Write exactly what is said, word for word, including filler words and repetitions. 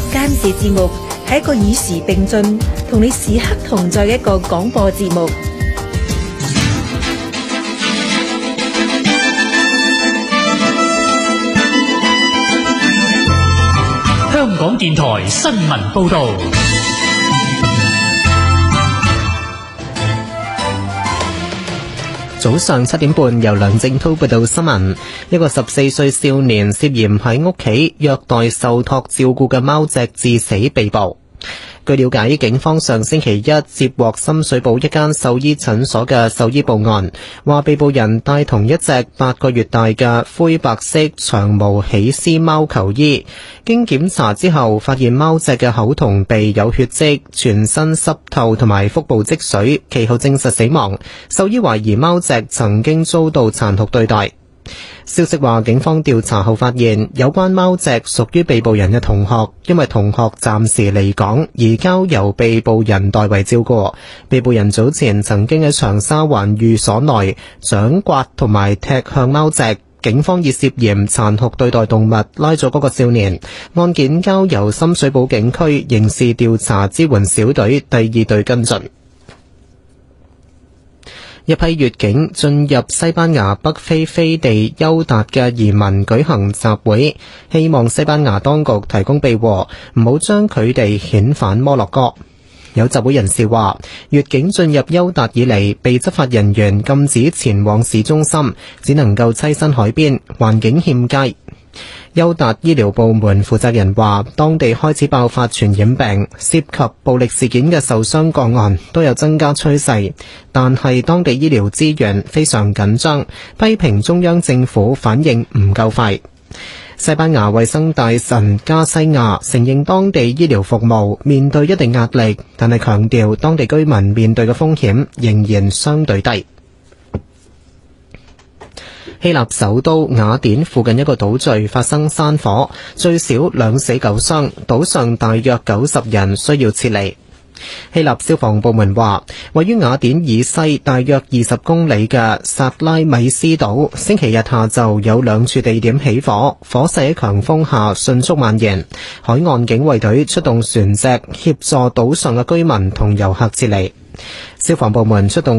監視節目係一個與時並進、同你時刻同在嘅一個廣播節目。 香港電台新聞報道。 早上七點半，由梁正濤報道新聞。一個十四歲少年涉嫌喺屋企虐待受託照顧嘅貓隻致死被捕。據了解，警方上星期一接獲深水埗一間獸醫診所嘅獸醫報案，話被捕人帶同一隻八個月大嘅灰白色長毛喜斯貓求醫，經檢查之後發現貓隻嘅口同鼻有血跡，全身濕透同埋腹部積水，其後證實死亡。獸醫懷疑貓隻曾經遭到殘酷對待。消息話，警方調查後發現有關貓隻屬於被捕人嘅同學，因為同學暫時離港，而交由被捕人代為照顧。被捕人早前曾經喺長沙灣寓所內掌摑同埋踢向貓隻，警方以涉嫌殘酷對待動物拉咗嗰個少年。案件交由深水埗警區刑事調查支援小隊第二隊跟進。一批越境進入西班牙北非飛地休達嘅移民舉行集會，希望西班牙當局提供庇護，唔好將佢哋遣返摩洛哥。有集會人士話，越境進入休達以嚟，被執法人員禁止前往市中心，只能夠棲身海邊，環境欠佳。休達醫療部門負責人話，當地開始爆發傳染病，涉及暴力事件嘅受傷個案都有增加趨勢，但係當地醫療資源非常緊張，批評中央政府反應唔夠快。西班牙衛生大臣加西亞承認當地醫療服務面對一定壓力，但係強調當地居民面對嘅風險仍然相對低。希臘首都雅典附近一個島嶼發生山火，最少兩死九傷，島上大約九十人需要撤離。希臘消防部門話，位於雅典以西大約二十公里嘅薩拉米斯島，星期日下晝有兩處地點起火，火勢喺強風下迅速蔓延。海岸警衛隊出動船隻協助島上嘅居民同遊客撤離。消防部門出動